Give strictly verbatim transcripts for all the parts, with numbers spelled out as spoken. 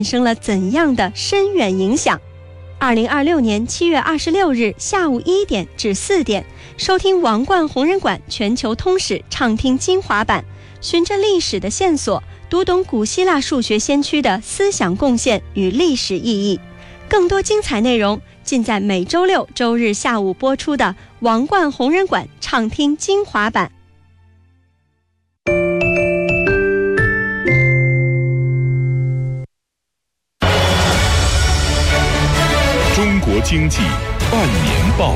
生了怎样的深远影响？二零二六年七月二十六日下午一点至四点，收听王冠红人馆全球通史畅听精华版，循着历史的线索，读懂古希腊数学先驱的思想贡献与历史意义。更多精彩内容尽在每周六周日下午播出的王冠红人馆畅听精华版。 中国经济半年报。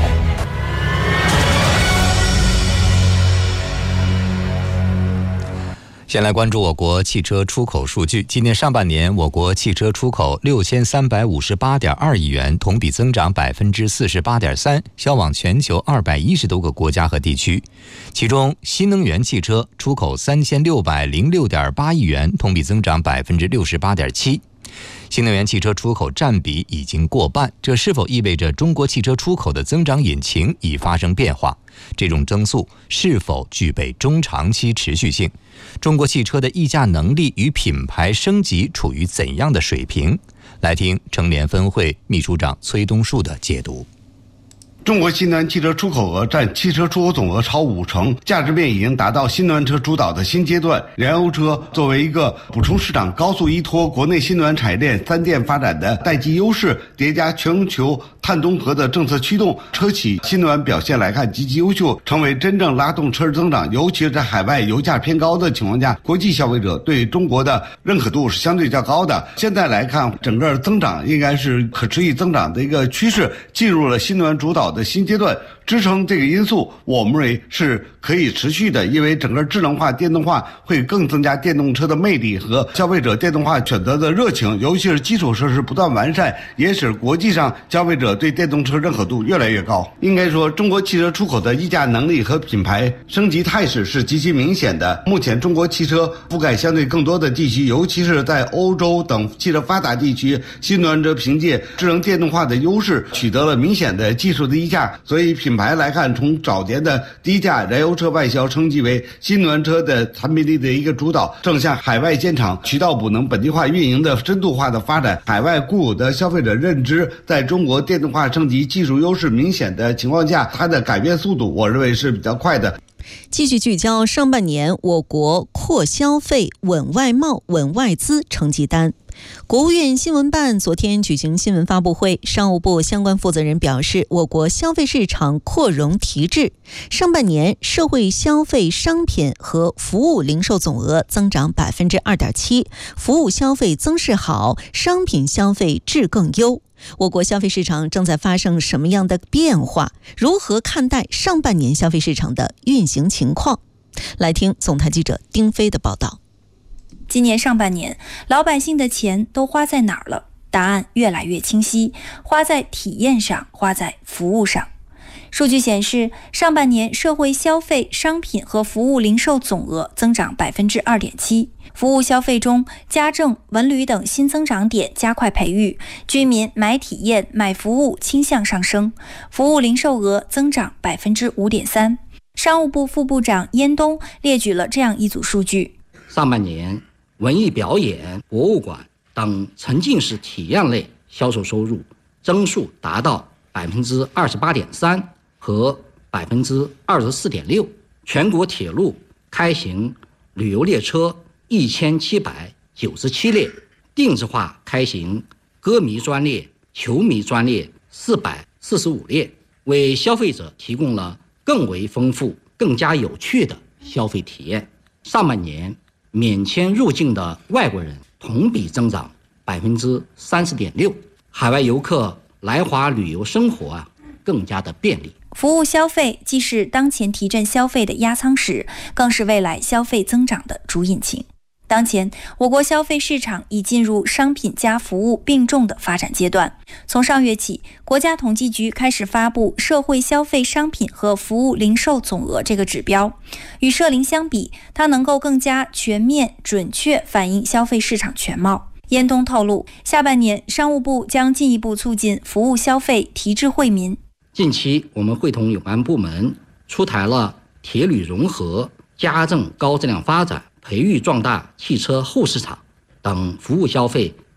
先来关注我国汽车出口数据。今年上半年，我国汽车出口六千三百五十八点二亿元，同比增长百分之四十八点三，销往全球二百一十多个国家和地区。其中，新能源汽车出口三千六百零六点八亿元，同比增长百分之六十八点七。新能源汽车出口占比已经过半，这是否意味着中国汽车出口的增长引擎已发生变化？这种增速是否具备中长期持续性？中国汽车的议价能力与品牌升级处于怎样的水平？来听成联分会秘书长崔东树的解读。 中国新能源汽车出口额占汽车出口总额超五成，价值面已经达到新能源车主导的新阶段。燃油车作为一个补充市场、高速依托国内新能源产业链三电发展的代际优势，叠加全球碳中和的政策驱动，车企新能源表现来看极其优秀，成为真正拉动车市增长。尤其是在海外油价偏高的情况下，国际消费者对中国的认可度是相对较高的。现在来看，整个增长应该是可持续增长的一个趋势，进入了新能源主导的新阶段。支撑这个因素，我们认为是可以持续的，因为整个智能化、电动化会更增加电动车的魅力和消费者电动化选择的热情，尤其是基础设施不断完善，也使国际上消费者对电动车认可度越来越高。应该说，中国汽车出口的议价能力和品牌升级态势是极其明显的。目前，中国汽车覆盖相对更多的地区，尤其是在欧洲等汽车发达地区，新能源车凭借智能电动化的优势，取得了明显的技术的议价，所以品牌来看，从早年的低价燃油车外销升级为新能源车的产品力的一个主导，正向海外建厂、渠道补能、本地化运营的深度化的发展。海外固有的消费者认知，在中国电动化升级技术优势明显的情况下，它的改变速度我认为是比较快的。 继续聚焦上半年我国扩消费、稳外贸、稳外资成绩单。国务院新闻办昨天举行新闻发布会，商务部相关负责人表示，我国消费市场扩容提质，上半年社会消费商品和服务零售总额增长 百分之二点七， 服务消费增势好，商品消费质更优。我国消费市场正在发生什么样的变化？如何看待上半年消费市场的运行情况？来听总台记者丁飞的报道。 今年上半年，老百姓的钱都花在哪儿了？答案越来越清晰，花在体验上，花在服务上。数据显示，上半年社会消费商品和服务零售总额增长 百分之二点七， 服务消费中，家政、文旅等新增长点加快培育，居民买体验、买服务倾向上升，服务零售额增长 百分之五点三。 商务部副部长燕东列举了这样一组数据。 上半年文艺表演、博物馆等沉浸式体验类销售收入增速达到 百分之二十八点三 和 百分之二十四点六， 全国铁路开行旅游列车一千七百九十七列，定制化开行歌迷专列、球迷专列四百四十五列，为消费者提供了更为丰富、更加有趣的消费体验。上半年免签入境的外国人同比增长 百分之三十点六， 海外游客来华旅游生活啊更加的便利。 服务消费既是当前提振消费的压舱石，更是未来消费增长的主引擎。当前，我国消费市场已进入商品加服务并重的发展阶段。从上月起，国家统计局开始发布社会消费商品和服务零售总额这个指标。与社零相比，它能够更加全面、准确反映消费市场全貌。燕东透露，下半年商务部将进一步促进服务消费提质惠民。 近期，我们会同有关部门出台了铁旅融合、家政高质量发展、培育壮大汽车后市场等服务消费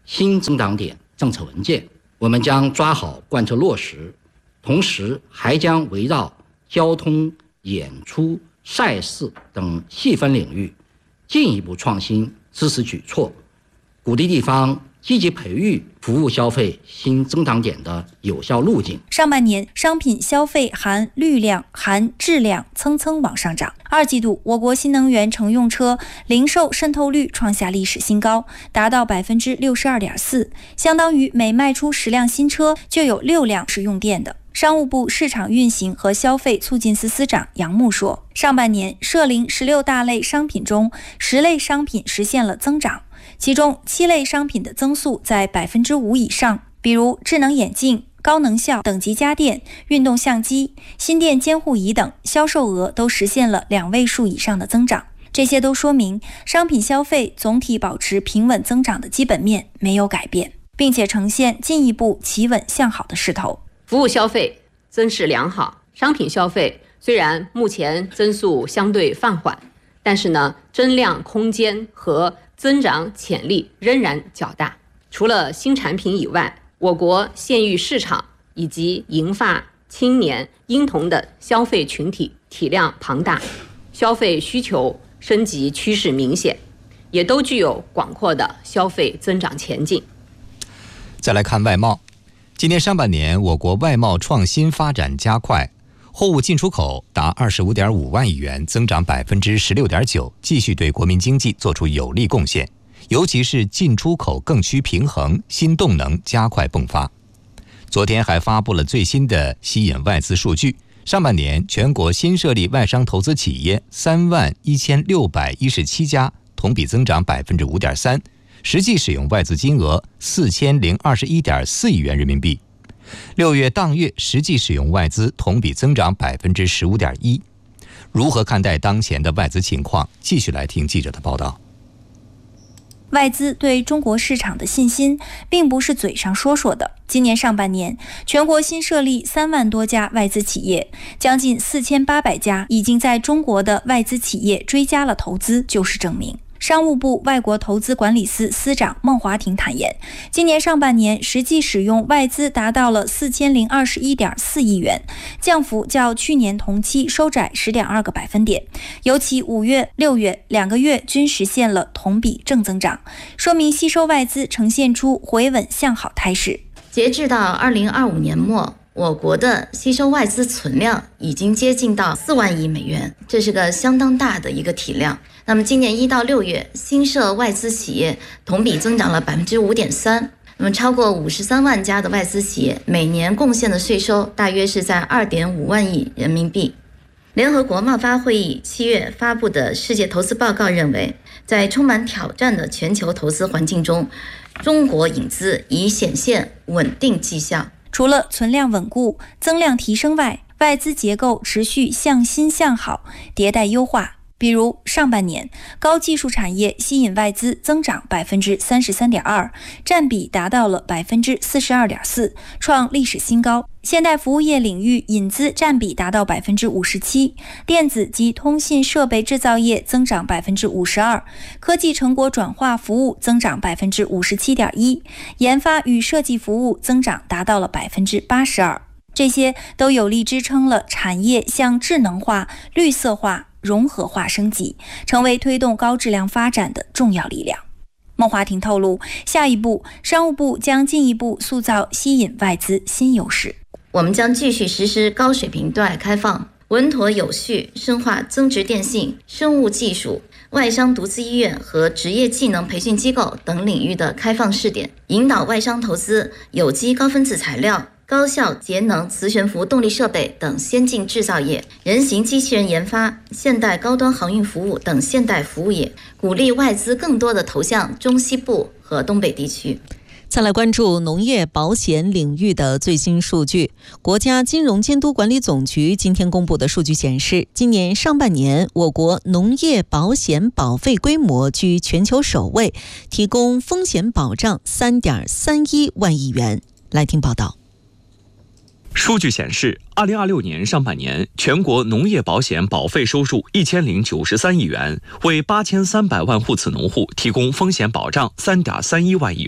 新增长点政策文件，我们将抓好贯彻落实，同时还将围绕交通、演出、赛事等细分领域进一步创新支持举措，鼓励地方积极培育服务消费新增长点的有效路径。 上半年商品消费含绿量、含质量蹭蹭往上涨。二季度，我国新能源乘用车零售渗透率创下历史新高，达到百分之六十二点四，相当于每卖出十辆新车就有六辆是用电的。商务部市场运行和消费促进司司长杨牧说，上半年涉零十六大类商品中，十类商品实现了增长，其中七类商品的增速在百分之五以上，比如智能眼镜、高能效等级家电、运动相机、心电监护仪等，销售额都实现了两位数以上的增长。这些都说明商品消费总体保持平稳增长的基本面没有改变，并且呈现进一步企稳向好的势头。 服务消费增势良好，商品消费虽然目前增速相对放缓，但是呢，增量空间和增长潜力仍然较大。除了新产品以外，我国县域市场以及银发、青年、婴童的消费群体体量庞大，消费需求升级趋势明显，也都具有广阔的消费增长前景。 再来看外贸，今年上半年我国外贸创新发展加快，货物进出口达二十五点五万亿元，增长百分之十六点九，继续对国民经济做出有力贡献。尤其是进出口更趋平衡，新动能加快迸发。昨天还发布了最新的吸引外资数据，上半年全国新设立外商投资企业三万一千六百一十七家，同比增长百分之五点三，实际使用外资金额四千零二十一点四亿元人民币。六月当月实际使用外资同比增长百分之十五点一。如何看待当前的外资情况？继续来听记者的报道。 外资对中国市场的信心并不是嘴上说说的。今年上半年，全国新设立三万多家外资企业，将近四千八百家已经在中国的外资企业追加了投资，就是证明。商务部外国投资管理司司长孟华庭坦言，今年上半年实际使用外资达到了四千零二十一点四亿元，降幅较去年同期收窄十点二个百分点。尤其五月、六月两个月均实现了同比正增长，说明吸收外资呈现出回稳向好态势。 截至到二零二五年末，我国的吸收外资存量已经接近到四万亿美元，这是个相当大的一个体量。那么今年一到六月，新设外资企业同比增长了百分之五点三。那么超过五十三万家的外资企业，每年贡献的税收大约是在二点五万亿人民币。联合国贸发会议七月发布的世界投资报告认为，在充满挑战的全球投资环境中，中国引资已显现稳定绩效。 除了存量稳固、增量提升外，外资结构持续向新向好、迭代优化。比如上半年，高技术产业吸引外资增长百分之三十三点二，占比达到了百分之四十二点四，创历史新高。现代服务业领域引资占比达到百分之五十七，电子及通信设备制造业增长百分之五十二，科技成果转化服务增长百分之五十七点一，研发与设计服务增长达到了百分之八十二。这些都有力支撑了产业向智能化、绿色化、融合化升级，成为推动高质量发展的重要力量。孟华庭透露，下一步商务部将进一步塑造吸引外资新优势。 我们将继续实施高水平对外开放，稳妥有序深化增值电信、生物技术、外商独资医院和职业技能培训机构等领域的开放试点，引导外商投资有机高分子材料、高效节能磁悬浮动力设备等先进制造业、人形机器人研发、现代高端航运服务等现代服务业，鼓励外资更多的投向中西部和东北地区。 再来关注农业保险领域的最新数据。国家金融监督管理总局今天公布的数据显示，今年上半年我国农业保险保费规模居全球首位，提供风险保障 三点三一万亿元。来听报道。 数据显示，二零二六年上半年全国农业保险保费收入一千零九十三亿元，为八千三百万户次农户提供风险保障 三点三一万亿元。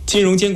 金融监管